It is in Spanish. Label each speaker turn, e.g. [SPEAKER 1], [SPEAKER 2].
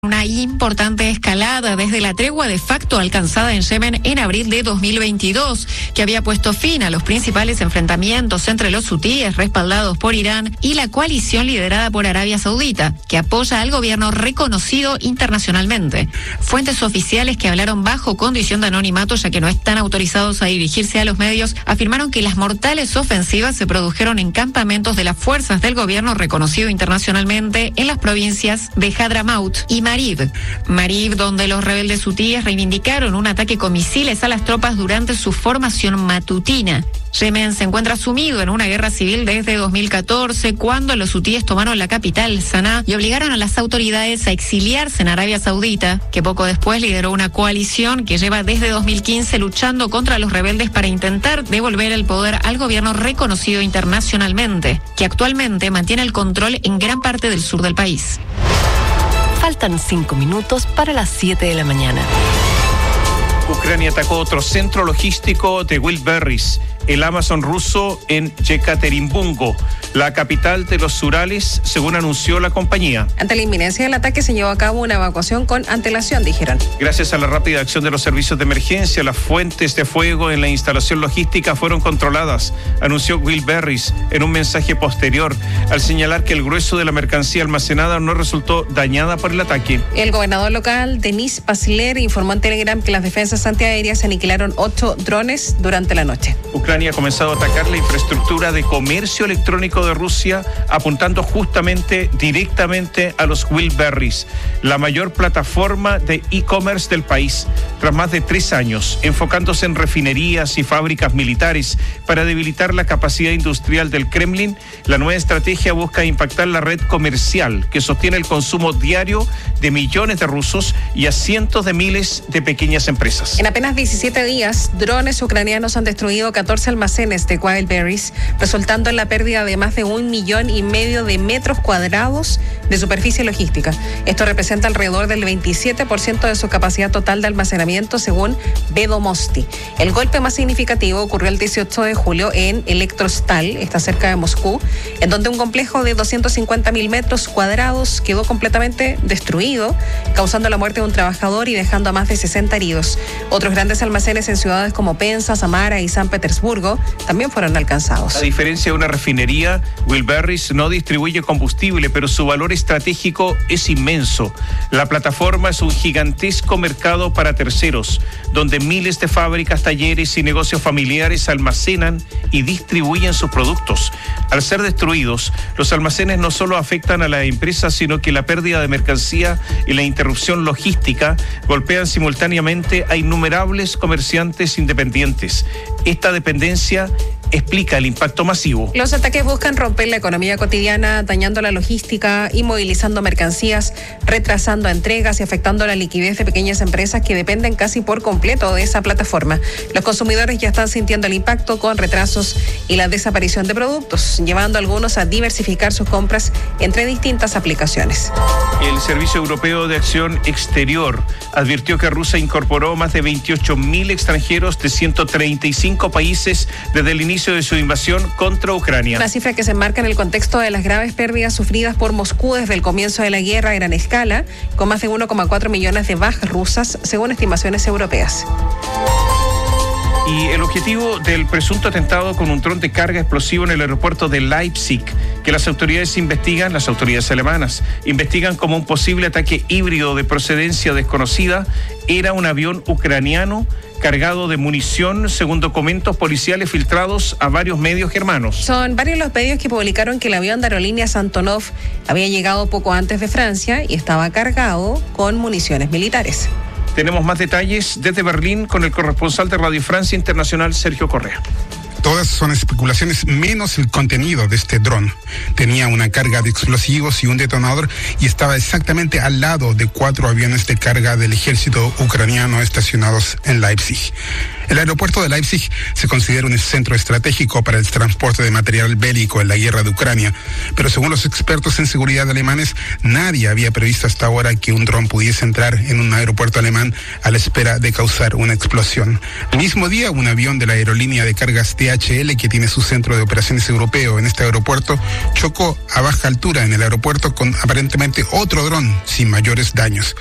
[SPEAKER 1] Una importante escalada desde la tregua de facto alcanzada en Yemen en abril de 2022, que había puesto fin a los principales enfrentamientos entre los hutíes respaldados por Irán y la coalición liderada por Arabia Saudita, que apoya al gobierno reconocido internacionalmente. Fuentes oficiales que hablaron bajo condición de anonimato, ya que no están autorizados a dirigirse a los medios, afirmaron que las mortales ofensivas se produjeron en campamentos de las fuerzas del gobierno reconocido internacionalmente en las provincias de Hadramaut y Marib, donde los rebeldes hutíes reivindicaron un ataque con misiles a las tropas durante su formación matutina. Yemen se encuentra sumido en una guerra civil desde 2014, cuando los hutíes tomaron la capital, Sanaa, y obligaron a las autoridades a exiliarse en Arabia Saudita, que poco después lideró una coalición que lleva desde 2015 luchando contra los rebeldes para intentar devolver el poder al gobierno reconocido internacionalmente, que actualmente mantiene el control en gran parte del sur del país.
[SPEAKER 2] Faltan 5 minutos para las 7 de la mañana.
[SPEAKER 3] Ucrania atacó otro centro logístico de Wildberries, el Amazon ruso en Yekaterinburgo, la capital de los Urales, según anunció la compañía.
[SPEAKER 4] Ante la inminencia del ataque se llevó a cabo una evacuación con antelación, dijeron.
[SPEAKER 3] Gracias a la rápida acción de los servicios de emergencia, las fuentes de fuego en la instalación logística fueron controladas, anunció Wildberries en un mensaje posterior, al señalar que el grueso de la mercancía almacenada no resultó dañada por el ataque.
[SPEAKER 4] El gobernador local, Denis Pasler, informó en Telegram que las defensas antiaéreas aniquilaron 8 drones durante la noche.
[SPEAKER 3] Ucrania ha comenzado a atacar la infraestructura de comercio electrónico de Rusia, apuntando directamente a los Wildberries, la mayor plataforma de e-commerce del país, tras más de 3 años, enfocándose en refinerías y fábricas militares para debilitar la capacidad industrial del Kremlin. La nueva estrategia busca impactar la red comercial que sostiene el consumo diario de millones de rusos y a cientos de miles de pequeñas empresas.
[SPEAKER 4] En apenas 17 días, drones ucranianos han destruido 14 almacenes de Wildberries, resultando en la pérdida de más de 1,5 millones de metros cuadrados de superficie logística. Esto representa alrededor del 27% de su capacidad total de almacenamiento, según Vedomosti. El golpe más significativo ocurrió el 18 de julio en Elektrostal, está cerca de Moscú, en donde un complejo de 250.000 metros cuadrados quedó completamente destruido, causando la muerte de un trabajador y dejando a más de 60 heridos. Otros grandes almacenes en ciudades como Penza, Samara y San Petersburgo también fueron alcanzados.
[SPEAKER 3] A diferencia de una refinería, Wildberries no distribuye combustible, pero su valor estratégico es inmenso. La plataforma es un gigantesco mercado para terceros, donde miles de fábricas, talleres y negocios familiares almacenan y distribuyen sus productos. Al ser destruidos, los almacenes no solo afectan a la empresa, sino que la pérdida de mercancía y la interrupción logística golpean simultáneamente a innumerables comerciantes independientes. Esta dependencia explica el impacto masivo.
[SPEAKER 4] Los ataques buscan romper la economía cotidiana, dañando la logística, inmovilizando mercancías, retrasando entregas y afectando la liquidez de pequeñas empresas que dependen casi por completo de esa plataforma. Los consumidores ya están sintiendo el impacto con retrasos y la desaparición de productos, llevando a algunos a diversificar sus compras entre distintas aplicaciones.
[SPEAKER 3] El Servicio Europeo de Acción Exterior advirtió que Rusia incorporó más de 28.000 extranjeros de 135 países desde el inicio de su invasión contra Ucrania.
[SPEAKER 4] Una cifra que se enmarca en el contexto de las graves pérdidas sufridas por Moscú desde el comienzo de la guerra a gran escala, con más de 1,4 millones de bajas rusas, según estimaciones europeas.
[SPEAKER 3] Y el objetivo del presunto atentado con un dron de carga explosivo en el aeropuerto de Leipzig, que las autoridades alemanas investigan como un posible ataque híbrido de procedencia desconocida, era un avión ucraniano cargado de munición, según documentos policiales filtrados a varios medios germanos.
[SPEAKER 4] Son varios los medios que publicaron que el avión de aerolíneas Antonov había llegado poco antes de Francia y estaba cargado con municiones militares.
[SPEAKER 3] Tenemos más detalles desde Berlín con el corresponsal de Radio Francia Internacional, Sergio Correa.
[SPEAKER 5] Todas son especulaciones menos el contenido de este dron. Tenía una carga de explosivos y un detonador y estaba exactamente al lado de 4 aviones de carga del ejército ucraniano estacionados en Leipzig. El aeropuerto de Leipzig se considera un centro estratégico para el transporte de material bélico en la guerra de Ucrania, pero según los expertos en seguridad alemanes, nadie había previsto hasta ahora que un dron pudiese entrar en un aeropuerto alemán a la espera de causar una explosión. El mismo día, un avión de la aerolínea de cargas DHL, que tiene su centro de operaciones europeo en este aeropuerto, chocó a baja altura en el aeropuerto con aparentemente otro dron sin mayores daños.